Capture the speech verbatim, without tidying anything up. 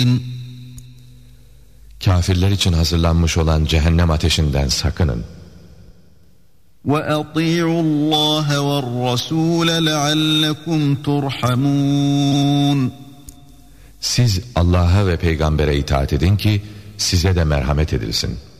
Kafirler için hazırlanmış olan cehennem ateşinden sakının. وَأَطِيعُوا اللّٰهَ وَالرَّسُولَ لَعَلَّكُمْ تُرْحَمُونَ. Siz Allah'a ve peygambere itaat edin ki size de merhamet edilsin.